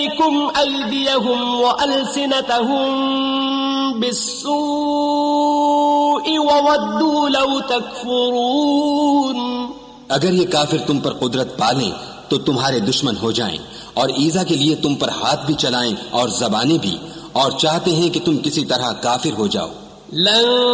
अयदियहुम व अलसिनतहुम बिस्सूइ व वद्दू लौ तकफुरून। अगर ये काफिर तुम पर कुदरत पालें तो तुम्हारे दुश्मन हो जाएं और ईजा के लिए तुम पर हाथ भी चलाएं और जबानें भी, और चाहते हैं कि तुम किसी तरह काफिर हो जाओ।